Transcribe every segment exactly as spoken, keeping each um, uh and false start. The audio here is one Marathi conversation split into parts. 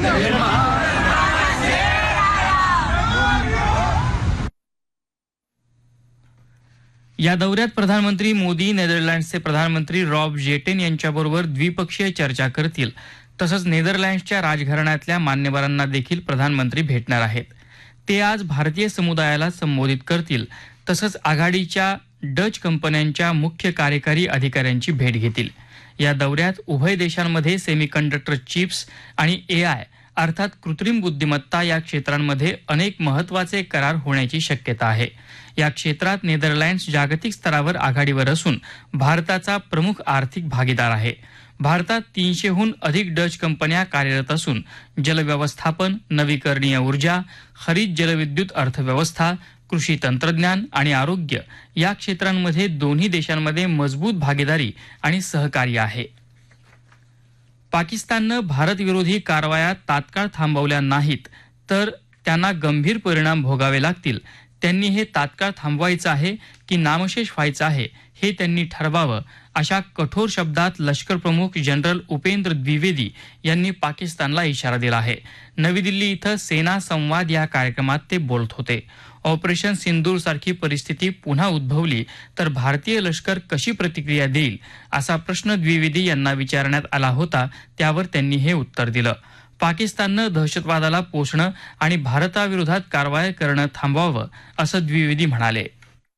या दौऱ्यात प्रधानमंत्री मोदी नेदरलँड्सचे प्रधानमंत्री रॉब जेटेन यांच्याबरोबर द्विपक्षीय चर्चा करतील. तसंच नेदरलँड्सच्या राजघराण्यातल्या मान्यवरांना देखील प्रधानमंत्री भेटणार आहेत. ते आज भारतीय समुदायाला संबोधित करतील. तसंच आघाडीच्या डच कंपन्यांच्या मुख्य कार्यकारी अधिकाऱ्यांची भेट घेतील. या दौऱ्यात उभय देशांमध्ये सेमीकंडक्टर चिप्स आणि एआय अर्थात कृत्रिम बुद्धिमत्ता या क्षेत्रांमध्ये अनेक महत्त्वाचे करार होण्याची शक्यता आहे. या क्षेत्रात नेदरलँड्स जागतिक स्तरावर आघाडीवर असून भारताचा प्रमुख आर्थिक भागीदार आहे. भारतात तीनशेहून अधिक डच कंपन्या कार्यरत असून जलव्यवस्थापन, नवीकरणीय ऊर्जा, हरित जलविद्युत अर्थव्यवस्था, कृषी तंत्रज्ञान आणि आरोग्य या क्षेत्रांमध्ये दोन्ही देशांमध्ये मजबूत भागीदारी आणि सहकार्य आहे. पाकिस्ताननं भारतविरोधी कारवाया तात्काळ थांबवल्या नाहीत तर त्यांना गंभीर परिणाम भोगावे लागतील. त्यांनी हे तात्काळ थांबवायचं आहे की नामशेष व्हायचं आहे हे त्यांनी ठरवावं, अशा कठोर शब्दात लष्कर प्रमुख जनरल उपेंद्र द्विवेदी यांनी पाकिस्तानला इशारा दिला आहे. नवी दिल्ली इथं सेना संवाद या कार्यक्रमात ते बोलत होते. ऑपरेशन सिंदूर सारखी परिस्थिती पुन्हा उद्भवली तर भारतीय लष्कर कशी प्रतिक्रिया देईल असा प्रश्न द्विवेदी यांना विचारण्यात आला होता. त्यावर त्यांनी हे उत्तर दिलं. पाकिस्ताननं दहशतवादाला पोषणं आणि भारताविरोधात कारवाया करणं थांबवावं असं द्विवेदी म्हणाले.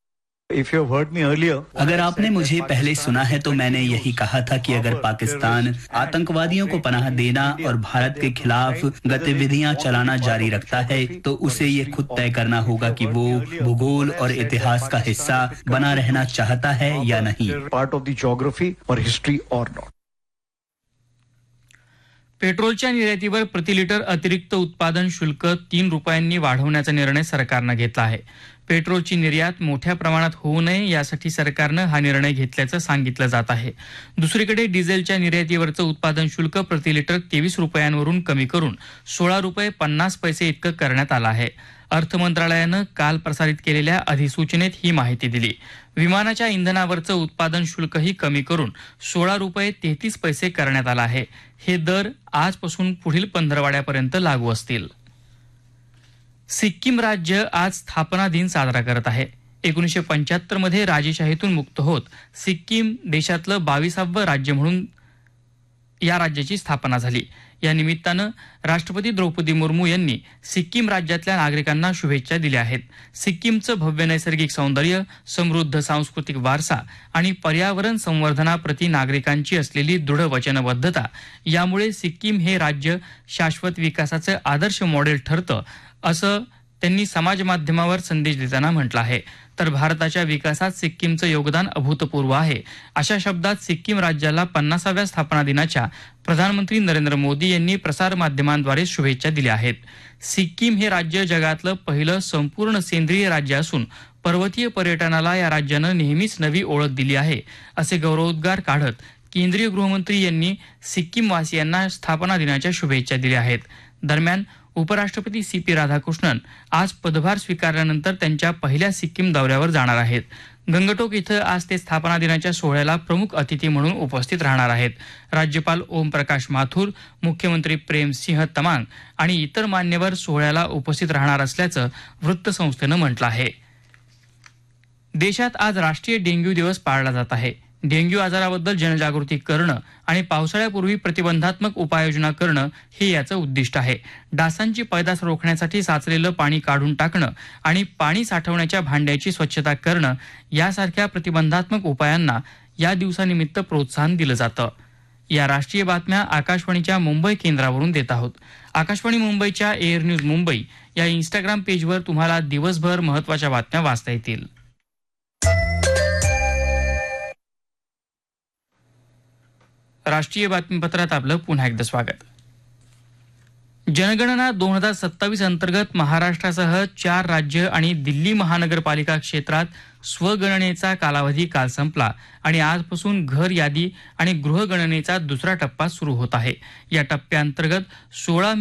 अगर आपने मुझे पहले सुना है तो मैंने यही कहा था कि अगर पाकिस्तान आतंकवादियों को पनाह देना और भारत के खिलाफ गतिविधियां चलाना जारी रखता है तो उसे ये खुद तय करना होगा कि वो भूगोल और इतिहास का हिस्सा बना रहना चाहता है या नहीं. पार्ट ऑफ द ज्योग्राफी और हिस्ट्री और नॉट. पेट्रोलच्या निर्यातीवर प्रति लिटर अतिरिक्त उत्पादन शुल्क तीन रुपयांनी वाढवण्याचा निर्णय सरकारनं घेतला आहे. पेट्रोलची निर्यात मोठ्या प्रमाणात होऊ नये यासाठी सरकारनं हा निर्णय घेतल्याचं सांगितलं जात आहे. दुसरीकडे डिझेलच्या निर्यातीवरचं उत्पादन शुल्क प्रति लिटर तेवीस रुपयांवरून कमी करून सोळा रुपये पन्नास पैसे इतकं करण्यात आलं आहे. अर्थ मंत्रालयानं काल प्रसारित केलेल्या अधिसूचनेत ही माहिती दिली. विमानाच्या इंधनावरचं उत्पादन शुल्कही कमी करून सोळा रुपये तेहतीस पैसे करण्यात आलं आहे. हे दर आजपासून पुढील पंधरवाड्यापर्यंत लागू असतील. सिक्कीम राज्य आज स्थापना दिन साजरा करत आहे. एकोणीसशे पंच्याहत्तर मध्ये राजेशाहीतून मुक्त होत सिक्कीम देशातलं बावीसावं राज्य म्हणून या राज्याची स्थापना झाली. या निमित्तानं राष्ट्रपती द्रौपदी मुर्मू यांनी सिक्कीम राज्यातल्या नागरिकांना शुभेच्छा दिल्या आहेत. सिक्कीमचं भव्य नैसर्गिक सौंदर्य, समृद्ध सांस्कृतिक वारसा आणि पर्यावरण संवर्धनाप्रती नागरिकांची असलेली दृढ वचनबद्धता यामुळे सिक्कीम हे राज्य शाश्वत विकासाचं आदर्श मॉडेल ठरतं असं त्यांनी समाज माध्यमावर संदेश देताना म्हटलं आहे. तर भारताच्या विकासात सिक्कीमचं योगदान अभूतपूर्व आहे अशा शब्दात सिक्कीम राज्याला पन्नासाव्या स्थापना दिनाच्या प्रधानमंत्री नरेंद्र मोदी यांनी प्रसार माध्यमांद्वारे शुभेच्छा दिल्या आहेत. सिक्कीम हे राज्य जगातलं पहिलं संपूर्ण सेंद्रिय राज्य असून पर्वतीय पर्यटनाला या राज्यानं नेहमीच नवी ओळख दिली आहे असे गौरवोद्गार काढत केंद्रीय गृहमंत्री यांनी सिक्कीम वासियांना स्थापना दिनाच्या शुभेच्छा दिल्या आहेत. दरम्यान उपराष्ट्रपती सी पी राधाकृष्णन आज पदभार स्वीकारल्यानंतर त्यांच्या पहिल्या सिक्कीम दौऱ्यावर जाणार आहेत. गंगटोक इथं आज ते स्थापना दिनाच्या सोहळ्याला प्रमुख अतिथी म्हणून उपस्थित राहणार आहेत. राज्यपाल ओम प्रकाश माथुर, मुख्यमंत्री प्रेम सिंह तमांग आणि इतर मान्यवर सोहळ्याला उपस्थित राहणार असल्याचं वृत्तसंस्थेनं म्हटलं आहे. देशात आज राष्ट्रीय डेंग्यू दिवस पाळला जात आहे. डेंग्यू आजाराबद्दल जनजागृती करणं आणि पावसाळ्यापूर्वी प्रतिबंधात्मक उपाययोजना करणं हे याचं उद्दिष्ट आहे. डासांची पैदास रोखण्यासाठी साचलेलं पाणी काढून टाकणं आणि पाणी साठवण्याच्या भांड्याची स्वच्छता करणं यासारख्या प्रतिबंधात्मक उपायांना या दिवसानिमित्त प्रोत्साहन दिलं जातं. या राष्ट्रीय बातम्या आकाशवाणीच्या मुंबई केंद्रावरून देत आहोत. आकाशवाणी मुंबईच्या एअर न्यूज मुंबई या इंस्टाग्राम पेजवर तुम्हाला दिवसभर महत्त्वाच्या बातम्या वाचता येतील. राष्ट्रीय बातमीपत्रात आपलं पुन्हा एकदा स्वागत. जनगणना दोन हजार सत्तावीस अंतर्गत महाराष्ट्रासह चार राज्य आणि दिल्ली महानगरपालिका क्षेत्रात स्वगणनेचा कालावधी काल संपला आणि आजपासून घर यादी आणि गृहगणनेचा दुसरा टप्पा सुरू होत आहे. या टप्प्याअंतर्गत सोळा